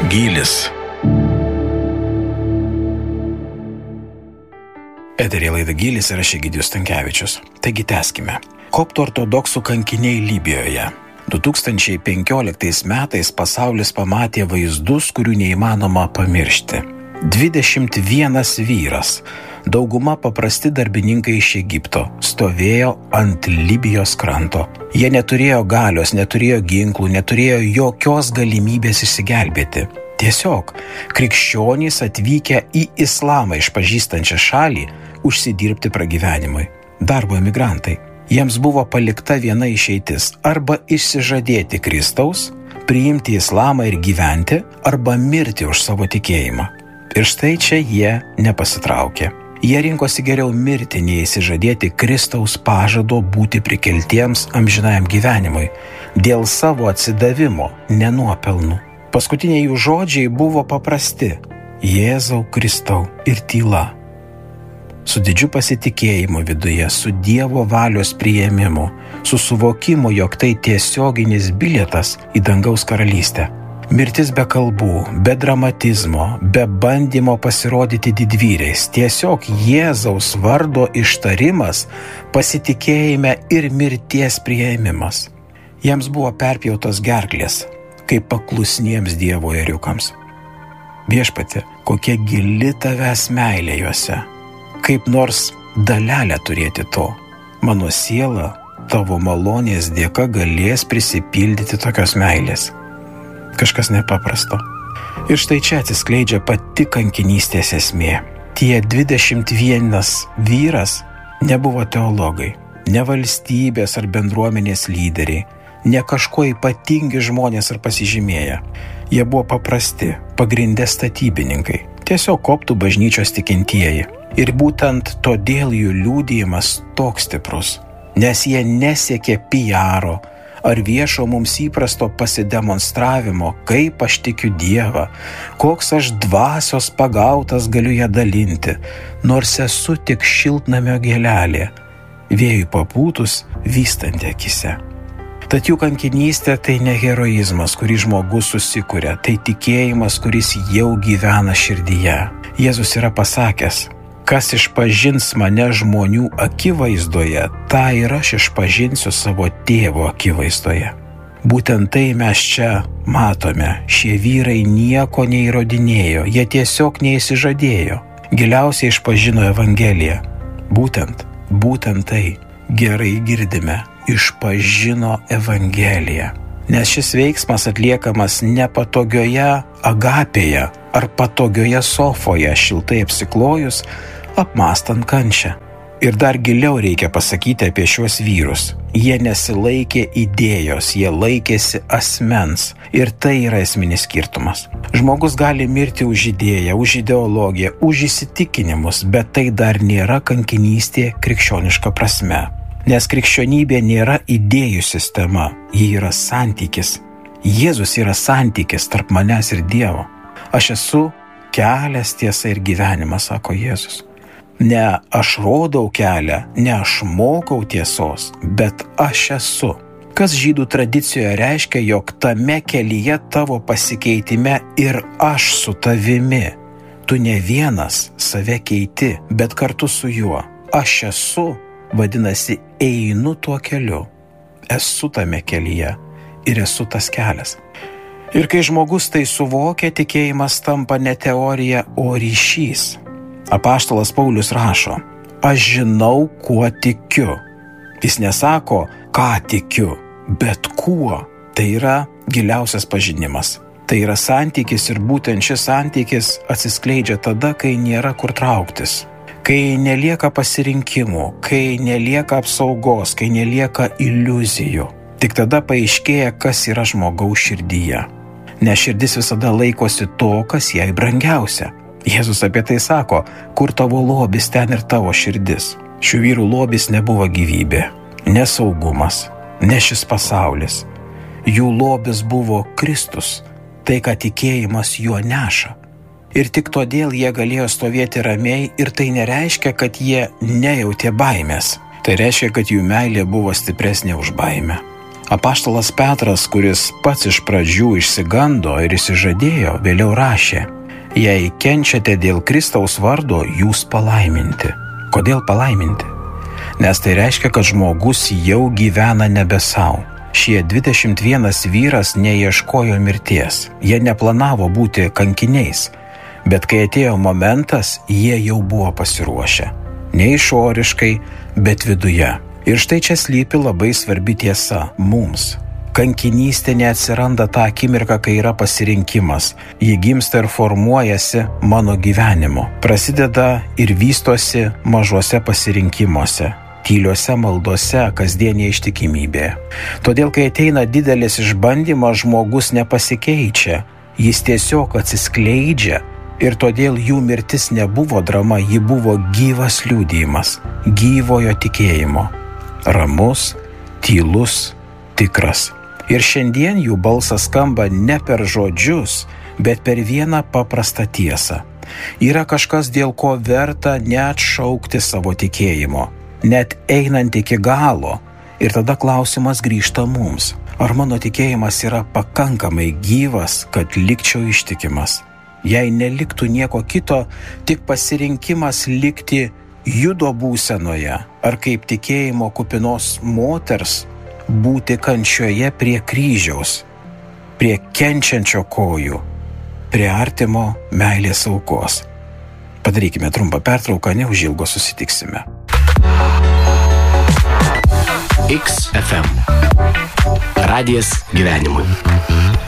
Gylis. Eteryje laida Gylis ir aš Egidijus Stankevičius. Taigi tęskime. Koptų ortodoksų kankiniai Libijoje. 2015 metais pasaulis pamatė vaizdus, kurių neįmanoma pamiršti. 21 vyras, dauguma paprasti darbininkai iš Egipto, stovėjo ant Libijos kranto. Jie neturėjo galios, neturėjo ginklų, neturėjo jokios galimybės išsigelbėti. Tiesiog krikščionys atvykę į islamą išpažįstančią šalį užsidirbti pragyvenimui. Darbo emigrantai. Jiems buvo palikta viena išeitis – arba išsižadėti Kristaus, priimti islamą ir gyventi, arba mirti už savo tikėjimą. Ir štai čia jie nepasitraukė. Jie rinkosi geriau mirti, nei išsižadėti Kristaus pažado būti prikeltiems amžinajam gyvenimui, dėl savo atsidavimo, nenuopelnų. Paskutiniai jų žodžiai buvo paprasti – Jėzau Kristau ir tyla. Su didžiu pasitikėjimu viduje, su Dievo valios priėmimu, su suvokimu, jog tai tiesioginis bilietas į dangaus karalystę. Mirtis be kalbų, be dramatizmo, be bandymo pasirodyti didvyriais, tiesiog Jėzaus vardo ištarimas, pasitikėjime ir mirties priėmimas. Jiems buvo perpjautos gerklės, kaip paklusniems Dievo ėriukams. Viešpatie, kokia gili tavęs meilė juose. Kaip nors dalelę turėti to. Mano siela tavo malonės dėka galės prisipildyti tokios meilės. Kažkas nepaprasto. Ir štai čia atsiskleidžia pati kankinystės esmė. Tie 21 vyras nebuvo teologai, ne valstybės ar bendruomenės lyderiai, ne kažko ypatingi žmonės ar pasižymėję. Jie buvo paprasti, pagrinde statybininkai, tiesiog koptų bažnyčios tikintieji. Ir būtent todėl jų liudijimas toks stiprus, nes jie nesiekė PR ar viešo mums įprasto pasidemonstravimo, kaip aš tikiu Dievą, koks aš dvasios pagautas galiu ją dalinti, nors esu tik šiltnamio gėlelė, vėjui papūtus vystanti akise. Tad jų kankinystė tai ne heroizmas, kurį žmogus susikuria, tai tikėjimas, kuris jau gyvena širdyje. Jėzus yra pasakęs: kas išpažins mane žmonių akivaizdoje, tą ir aš išpažinsiu savo tėvo akivaizdoje. Būtent tai mes čia matome. Šie vyrai nieko neįrodinėjo, jie tiesiog neįsižadėjo. Giliausiai išpažino Evangeliją. Būtent tai gerai girdime, išpažino Evangeliją. Nes šis veiksmas atliekamas nepatogioje agapėje ar patogioje sofoje, šiltai apsiklojus, apmąstant kančią. Ir dar giliau reikia pasakyti apie šiuos vyrus. Jie nesilaikė idėjos, jie laikėsi asmens. Ir tai yra esminis skirtumas. Žmogus gali mirti už idėją, už ideologiją, už įsitikinimus, bet tai dar nėra kankinystė krikščioniška prasme. Nes krikščionybė nėra idėjų sistema, ji yra santykis. Jėzus yra santykis tarp manęs ir Dievo. Aš esu kelias, tiesa ir gyvenimas, sako Jėzus. Ne aš rodau kelią, ne aš mokau tiesos, bet aš esu. Kas žydų tradicijoje reiškia, jog tame kelyje tavo pasikeitime ir aš su tavimi. Tu ne vienas save keiti, bet kartu su juo. Aš esu, vadinasi, einu tuo keliu. Esu tame kelyje ir esu tas kelias. Ir kai žmogus tai suvokia, tikėjimas tampa ne teorija, o ryšys. Apaštalas Paulius rašo: aš žinau, kuo tikiu. Jis nesako, ką tikiu, bet kuo. Tai yra giliausias pažinimas. Tai yra santykis ir būtent šis santykis atsiskleidžia tada, kai nėra kur trauktis. Kai nelieka pasirinkimų, kai nelieka apsaugos, kai nelieka iliuzijų. Tik tada paaiškėja, kas yra žmogaus širdyje. Nes širdis visada laikosi to, kas jai brangiausia. Jėzus apie tai sako: kur tavo lobis, ten ir tavo širdis. Šių vyrų lobis nebuvo gyvybė, ne saugumas, ne šis pasaulis. Jų lobis buvo Kristus, tai, ką tikėjimas juo neša. Ir tik todėl jie galėjo stovėti ramiai, ir tai nereiškia, kad jie nejautė baimės. Tai reiškia, kad jų meilė buvo stipresnė už baimę. Apaštalas Petras, kuris pats iš pradžių išsigando ir išsižadėjo, vėliau rašė: jei kenčiate dėl Kristaus vardo, jūs palaiminti. Kodėl palaiminti? Nes tai reiškia, kad žmogus jau gyvena nebe savo. Šie 21 vyras neieškojo mirties, jie neplanavo būti kankiniais, bet kai atėjo momentas, jie jau buvo pasiruošę. Ne išoriškai, bet viduje. Ir štai čia slypi labai svarbi tiesa mums. Kankinystė neatsiranda tą akimirką, kai yra pasirinkimas. Ji gimsta ir formuojasi mano gyvenimu. Prasideda ir vystosi mažuose pasirinkimuose, tyliuose maldose, kasdienėje ištikimybėje. Todėl, kai ateina didelis išbandymas, žmogus nepasikeičia, jis tiesiog atsiskleidžia ir todėl jų mirtis nebuvo drama, ji buvo gyvas liudijimas, gyvojo tikėjimo. Ramus, tylus, tikras. Ir šiandien jų balsas skamba ne per žodžius, bet per vieną paprastą tiesą. Yra kažkas, dėl ko verta neatšaukti savo tikėjimo, net einant iki galo. Ir tada klausimas grįžta mums. Ar mano tikėjimas yra pakankamai gyvas, kad likčiau ištikimas? Jei neliktų nieko kito, tik pasirinkimas likti judo būsenoje, ar kaip tikėjimo kupinos moters būti kančioje prie kryžiaus, prie kenčiančio kojų, prie artimo meilės aukos. Padarykime trumpą pertrauką, neužilgo susitiksime. XFM. Radijas gyvenimui.